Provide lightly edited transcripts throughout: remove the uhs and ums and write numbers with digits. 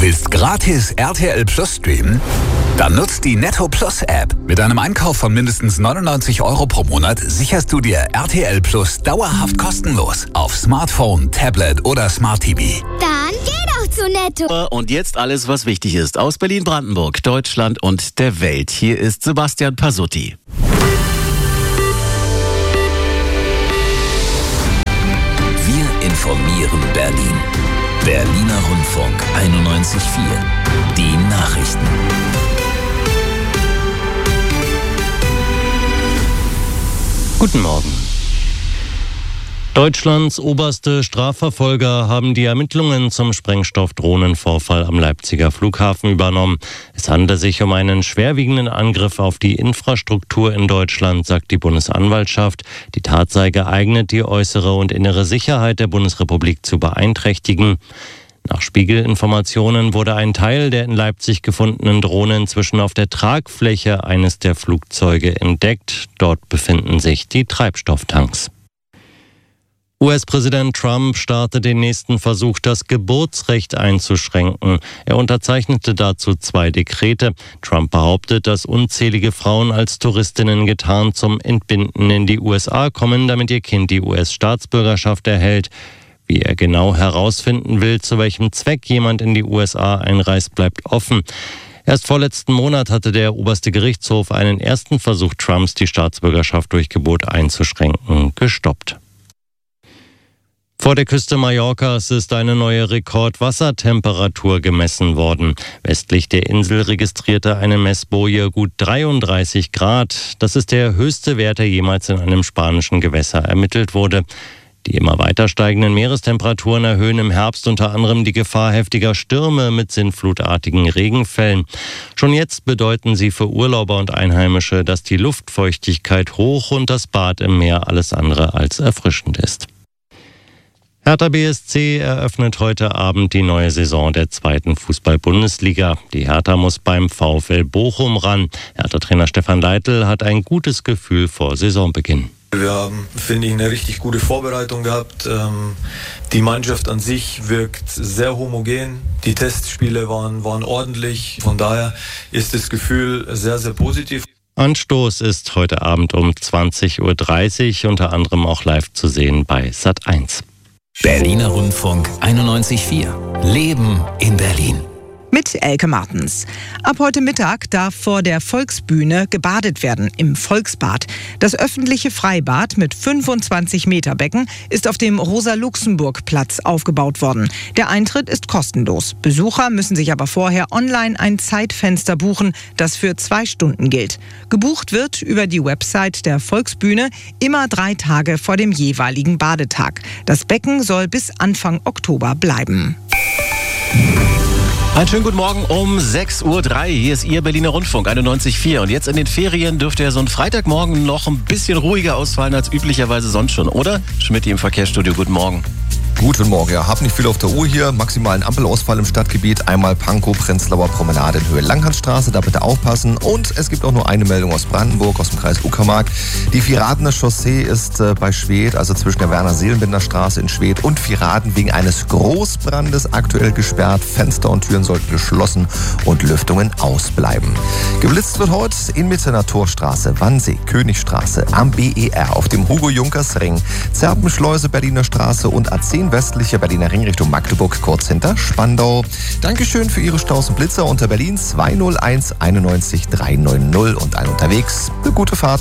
Willst gratis RTL Plus streamen? Dann nutzt die Netto Plus App. Mit einem Einkauf von mindestens 99 € pro Monat sicherst du dir RTL Plus dauerhaft kostenlos auf Smartphone, Tablet oder Smart TV. Dann geh doch zu Netto. Und jetzt alles, was wichtig ist aus Berlin-Brandenburg, Deutschland und der Welt. Hier ist Sebastian Pasutti. Wir informieren Berlin. Berliner Rundfunk 91.4. Die Nachrichten. Guten Morgen. Deutschlands oberste Strafverfolger haben die Ermittlungen zum Sprengstoffdrohnenvorfall am Leipziger Flughafen übernommen. Es handelt sich um einen schwerwiegenden Angriff auf die Infrastruktur in Deutschland, sagt die Bundesanwaltschaft. Die Tat sei geeignet, die äußere und innere Sicherheit der Bundesrepublik zu beeinträchtigen. Nach Spiegel-Informationen wurde ein Teil der in Leipzig gefundenen Drohne inzwischen auf der Tragfläche eines der Flugzeuge entdeckt. Dort befinden sich die Treibstofftanks. US-Präsident Trump startet den nächsten Versuch, das Geburtsrecht einzuschränken. Er unterzeichnete dazu 2 Dekrete. Trump behauptet, dass unzählige Frauen als Touristinnen getarnt zum Entbinden in die USA kommen, damit ihr Kind die US-Staatsbürgerschaft erhält. Wie er genau herausfinden will, zu welchem Zweck jemand in die USA einreist, bleibt offen. Erst vorletzten Monat hatte der oberste Gerichtshof einen ersten Versuch Trumps, die Staatsbürgerschaft durch Gebot einzuschränken, gestoppt. Vor der Küste Mallorcas ist eine neue Rekordwassertemperatur gemessen worden. Westlich der Insel registrierte eine Messboje gut 33 Grad. Das ist der höchste Wert, der jemals in einem spanischen Gewässer ermittelt wurde. Die immer weiter steigenden Meerestemperaturen erhöhen im Herbst unter anderem die Gefahr heftiger Stürme mit sintflutartigen Regenfällen. Schon jetzt bedeuten sie für Urlauber und Einheimische, dass die Luftfeuchtigkeit hoch und das Bad im Meer alles andere als erfrischend ist. Hertha BSC eröffnet heute Abend die neue Saison der 2. Fußball-Bundesliga. Die Hertha muss beim VfL Bochum ran. Hertha-Trainer Stefan Leitl hat ein gutes Gefühl vor Saisonbeginn. Wir haben, finde ich, eine richtig gute Vorbereitung gehabt. Die Mannschaft an sich wirkt sehr homogen. Die Testspiele waren ordentlich. Von daher ist das Gefühl sehr, sehr positiv. Anstoß ist heute Abend um 20.30 Uhr, unter anderem auch live zu sehen bei Sat.1. Berliner Rundfunk 91.4. Leben in Berlin. Mit Elke Martens. Ab heute Mittag darf vor der Volksbühne gebadet werden im Volksbad. Das öffentliche Freibad mit 25 Meter Becken ist auf dem Rosa-Luxemburg-Platz aufgebaut worden. Der Eintritt ist kostenlos. Besucher müssen sich aber vorher online ein Zeitfenster buchen, das für 2 Stunden gilt. Gebucht wird über die Website der Volksbühne immer 3 Tage vor dem jeweiligen Badetag. Das Becken soll bis Anfang Oktober bleiben. Einen schönen guten Morgen um 6.03 Uhr. Hier ist Ihr Berliner Rundfunk 91.4. Und jetzt in den Ferien dürfte ja so ein Freitagmorgen noch ein bisschen ruhiger ausfallen als üblicherweise sonst schon, oder? Schmidt im Verkehrsstudio, guten Morgen. Guten Morgen, ja, hab nicht viel auf der Uhr hier. Maximalen Ampelausfall im Stadtgebiet. Einmal Pankow, Prenzlauer Promenade in Höhe Langhansstraße, da bitte aufpassen. Und es gibt auch nur eine Meldung aus Brandenburg, aus dem Kreis Uckermark. Die Viradener Chaussee ist bei Schwedt, also zwischen der Werner-Seelenbinder Straße in Schwedt und Viraden, wegen eines Großbrandes aktuell gesperrt. Fenster und Türen sollten geschlossen und Lüftungen ausbleiben. Geblitzt wird heute in Mittener Torstraße, Wannsee, Königstraße, am BER, auf dem Hugo-Junkers-Ring, Zerpenschleuse, Berliner Straße und A10 westliche Berliner Ring Richtung Magdeburg, kurz hinter Spandau. Dankeschön für Ihre Staus und Blitzer unter Berlin 201 91 390 und ein unterwegs. Eine gute Fahrt.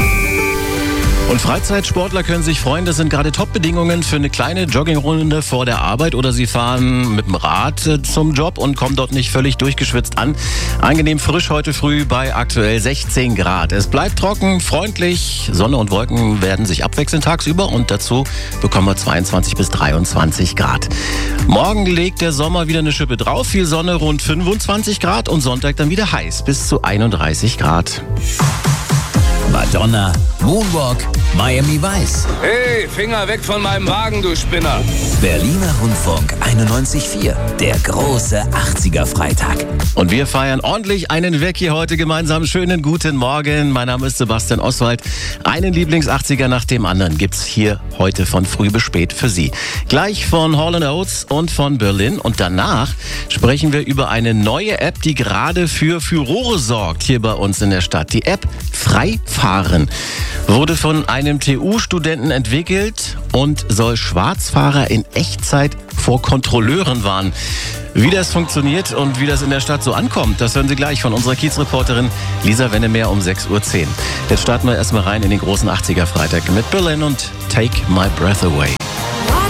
Und Freizeitsportler können sich freuen, das sind gerade Top-Bedingungen für eine kleine Joggingrunde vor der Arbeit oder sie fahren mit dem Rad zum Job und kommen dort nicht völlig durchgeschwitzt an. Angenehm frisch heute früh bei aktuell 16 Grad. Es bleibt trocken, freundlich, Sonne und Wolken werden sich abwechseln tagsüber und dazu bekommen wir 22 bis 23 Grad. Morgen legt der Sommer wieder eine Schippe drauf, viel Sonne, rund 25 Grad und Sonntag dann wieder heiß bis zu 31 Grad. Madonna, Moonwalk, Miami Vice. Hey, Finger weg von meinem Wagen, du Spinner. Berliner Rundfunk 91.4, der große 80er-Freitag. Und wir feiern ordentlich einen weg hier heute gemeinsam. Schönen guten Morgen. Mein Name ist Sebastian Oswald. Einen Lieblings-80er nach dem anderen gibt's hier heute von früh bis spät für Sie. Gleich von Hall & Oates und von Berlin. Und danach sprechen wir über eine neue App, die gerade für Furore sorgt hier bei uns in der Stadt. Die App Freifahren wurde von einem TU-Studenten entwickelt und soll Schwarzfahrer in Echtzeit vor Kontrolleuren warnen. Wie das funktioniert und wie das in der Stadt so ankommt, das hören Sie gleich von unserer Kiezreporterin Lisa Wennemeer um 6:10 Uhr. Jetzt starten wir erstmal rein in den großen 80er-Freitag mit Berlin und Take My Breath Away.